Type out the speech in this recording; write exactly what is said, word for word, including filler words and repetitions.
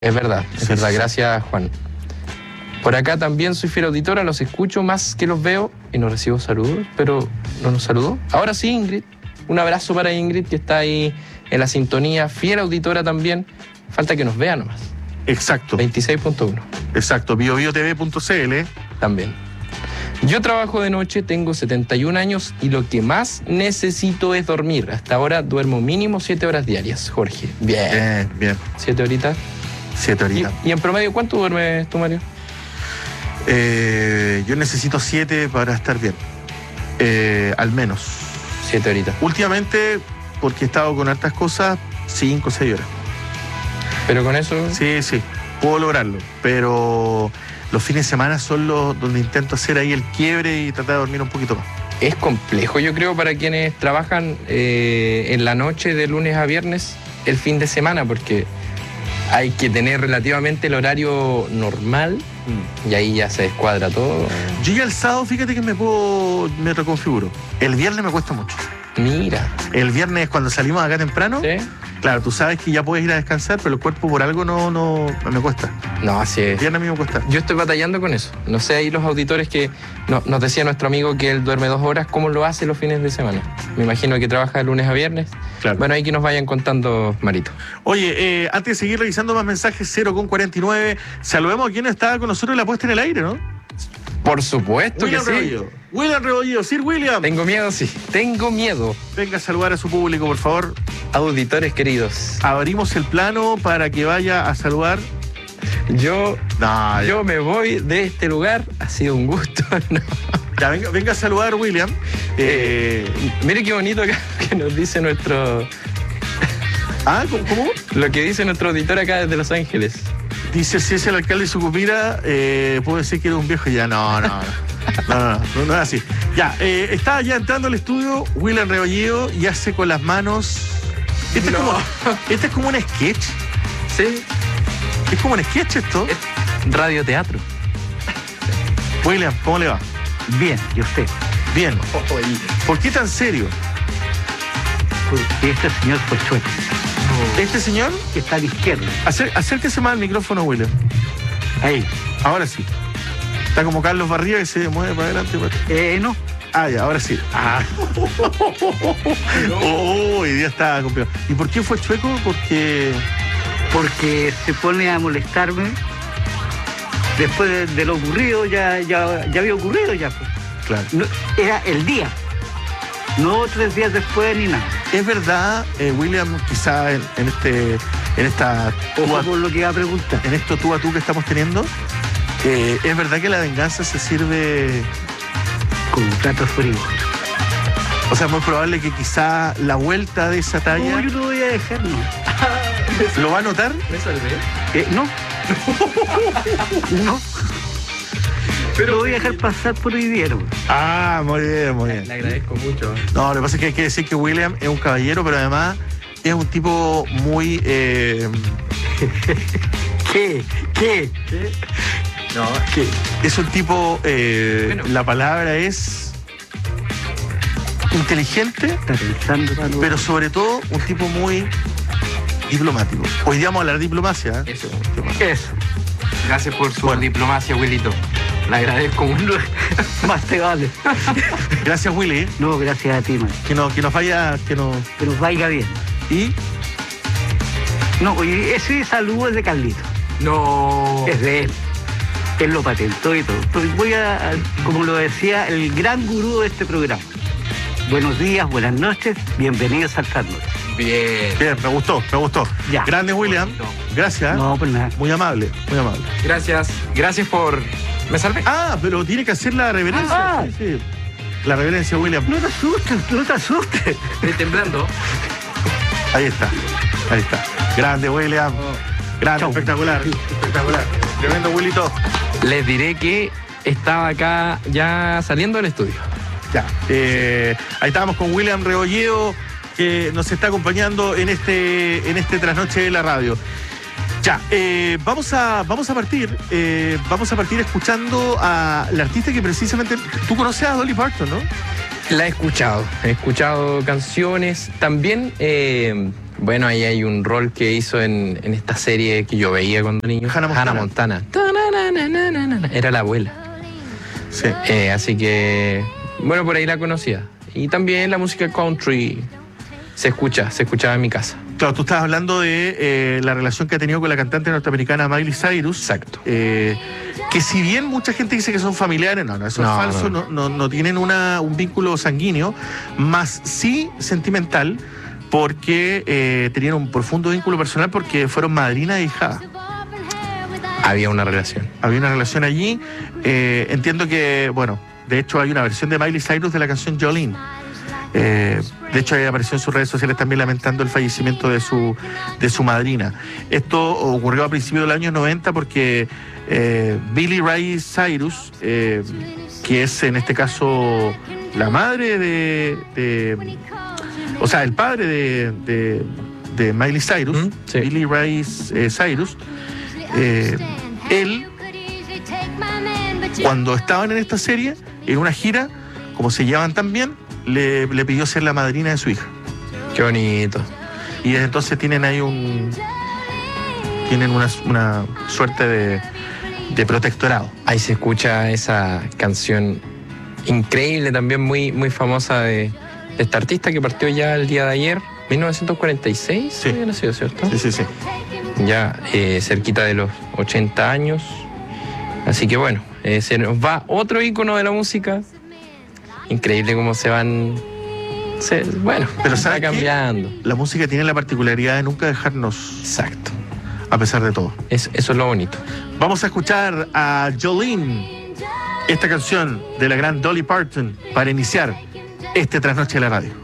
Es verdad, es Sí, verdad. sí. Gracias, Juan. Por acá también soy fiel auditora, los escucho más que los veo y no recibo saludos, pero no nos saludó. Ahora sí, Ingrid. Un abrazo para Ingrid, que está ahí en la sintonía, fiel auditora también. Falta que nos vea nomás. Exacto, veintiséis punto uno exacto. bio bio t v punto c l. también. Yo trabajo de noche, tengo setenta y un años y lo que más necesito es dormir. Hasta ahora duermo mínimo siete horas diarias, Jorge. Bien. Bien, bien. Siete horitas. Siete ¿Y, horitas. y en promedio cuánto duermes tú, Mario? Eh, yo necesito siete para estar bien. Eh, al menos. Siete horitas. Últimamente, porque he estado con hartas cosas, cinco o seis horas. Pero con eso... Sí, sí, puedo lograrlo. Pero los fines de semana son los donde intento hacer ahí el quiebre y tratar de dormir un poquito más. Es complejo, yo creo, para quienes trabajan eh, en la noche de lunes a viernes, el fin de semana, porque hay que tener relativamente el horario normal y ahí ya se descuadra todo. Yo ya el sábado, fíjate que me puedo, me reconfiguro. El viernes me cuesta mucho. Mira. El viernes cuando salimos acá temprano, ¿Sí? claro, tú sabes que ya puedes ir a descansar, pero el cuerpo por algo no, no me cuesta. No, así El es. viernes a mí me cuesta. Yo estoy batallando con eso. No sé, ahí los auditores que no, nos decía nuestro amigo que él duerme dos horas, ¿cómo lo hace los fines de semana? Me imagino que trabaja de lunes a viernes. Claro. Bueno, ahí que nos vayan contando, Marito. Oye, eh, antes de seguir revisando más mensajes, cero con cuarenta y nueve, saludemos a quien está con nosotros en la puesta en el aire, ¿no? Por supuesto William que sí. Rebolledo. William Rebolledo, Sir William. Tengo miedo, sí. Tengo miedo. Venga a saludar a su público, por favor. Auditores queridos. Abrimos el plano para que vaya a saludar. Yo, No, yo me voy de este lugar. Ha sido un gusto. No. ya, venga, venga a saludar, William. Eh, Mire qué bonito acá que nos dice nuestro... ah, ¿cómo? cómo? Lo que dice nuestro auditor acá desde Los Ángeles. Dice, si es el alcalde de Sucupira, eh, puedo decir que era un viejo ya. No, no, no. No, no, no, no es así. Ya, eh, está ya entrando al estudio William Rebolledo y hace con las manos... Este, No. es como, este es como un sketch. Sí. Es como un sketch esto. Radioteatro. William, ¿cómo le va? Bien, ¿y usted? Bien. ¿Por qué tan serio? Porque este señor fue chueco. Este señor, Que está a la izquierda. acer- acérquese más al micrófono, William. Ahí. Ahora sí. Está como Carlos Barría que se mueve para adelante. para- Eh, no. Ah, ya, ahora sí. Ah. Oh, hoy día está complicado. ¿Y por qué fue chueco? Porque... Porque se pone a molestarme. Después de, de lo ocurrido, ya, ya, ya había ocurrido ya. Pues. Claro. No, era el día. No tres días después ni nada. Es verdad, eh, William, quizá en, en este... En esta... tú Ojo a- por lo que iba a preguntar. en esto tú a tú que estamos teniendo, eh, es verdad que la venganza se sirve... Con un plato frío. O sea, es muy probable que quizá la vuelta de esa talla... No, yo no voy a dejar, no. ¿Lo va a notar? ¿Me salvé? Eh, no. no. Pero voy a dejar pasar por hoy día, ¿no? Ah, muy bien, muy bien. Le agradezco mucho. No, lo que pasa es que hay que decir que William es un caballero, pero además es un tipo muy... eh, ¿Qué? ¿Qué? No, que es un tipo... eh, Bueno. La palabra es... inteligente, Está pensando, Pablo. pero sobre todo un tipo muy diplomático. Hoy día vamos a hablar de diplomacia. ¿eh? eso. Eso. Gracias por su Bueno. diplomacia, Willito. Le agradezco mucho. Más te vale. Gracias, Willy. No, gracias a ti, man. Que, no, que nos vaya... Que nos, Que nos vaya bien. y... No, oye, ese saludo es de Carlito. No. Es de él. Él lo patentó y todo. Pero voy a, a- como lo decía, el gran gurú de este programa. Buenos días, buenas noches, bienvenidos al Trasnoche. Bien. Bien, me gustó, me gustó. Ya. Grande, William. Bonito. Gracias. No, pues nada. Muy amable, muy amable. Gracias. Gracias por... ¿Me salvé? Ah, pero tiene que hacer la reverencia. Ah. Sí, sí. La reverencia, William. No te asustes, no te asustes. Estoy temblando. Ahí está, ahí está. Grande, William. Grande, Chau. espectacular, espectacular. Tremendo, Willito. Les diré que estaba acá ya saliendo del estudio. Ya. Eh, ahí estábamos con William Rebolledo, que nos está acompañando en este, en este trasnoche de la radio. Ya, eh, vamos a, vamos a partir, eh, vamos a partir escuchando a la artista que precisamente, tú conoces a Dolly Parton, ¿no? La he escuchado, he escuchado canciones. También eh, Bueno, ahí hay un rol que hizo en, en esta serie que yo veía cuando niño. Hannah Montana. Montana. Era la abuela. Sí. Eh, así que, bueno, por ahí la conocía. Y también la música country se escucha, se escuchaba en mi casa. Claro, tú estabas hablando de eh, la relación que ha tenido con la cantante norteamericana Miley Cyrus. Exacto. Eh, que si bien mucha gente dice que son familiares, no, no, eso No, es falso, no. no, no, no tienen una, un vínculo sanguíneo, más sí sentimental, porque eh, tenían un profundo vínculo personal porque fueron madrina e hijada. Había una relación. Había una relación allí. Eh, entiendo que, bueno, de hecho hay una versión de Miley Cyrus de la canción Jolene. Eh, de hecho, ella apareció en sus redes sociales también lamentando el fallecimiento de su, de su madrina. Esto ocurrió a principios de los años noventa porque eh, Billie Ray Cyrus, eh, que es en este caso la madre de... de o sea, el padre de, de, de Miley Cyrus, ¿Mm? Sí. Billie Ray eh, Cyrus, eh, él, cuando estaban en esta serie, en una gira, como se llevaban tan bien, le, le pidió ser la madrina de su hija. Qué bonito. Y desde entonces tienen ahí un... tienen una, una suerte de, de protectorado. Ahí se escucha esa canción increíble, también muy, muy famosa de, de esta artista que partió ya el día de ayer, mil novecientos cuarenta y seis, Sí. había nacido, ¿cierto? Sí, sí, sí. Ya eh, cerquita de los ochenta años. Así que bueno, eh, se nos va otro ícono de la música. Increíble cómo se van... Se, bueno, Pero está ¿sabes qué? cambiando. La música tiene la particularidad de nunca dejarnos, Exacto. a pesar de todo. Es- eso es lo bonito. Vamos a escuchar a Jolene, esta canción de la gran Dolly Parton, para iniciar este Trasnoche de la Radio.